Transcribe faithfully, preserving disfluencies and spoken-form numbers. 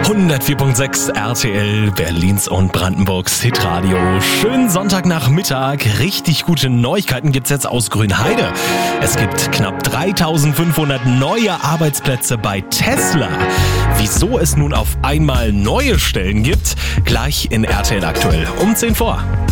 hundertvier Komma sechs R T L, Berlins und Brandenburgs Hitradio. Schönen Sonntagnachmittag. Richtig gute Neuigkeiten gibt's jetzt aus Grünheide. Es gibt knapp dreitausendfünfhundert neue Arbeitsplätze bei Tesla. Wieso es nun auf einmal neue Stellen gibt, gleich in R T L aktuell um zehn vor.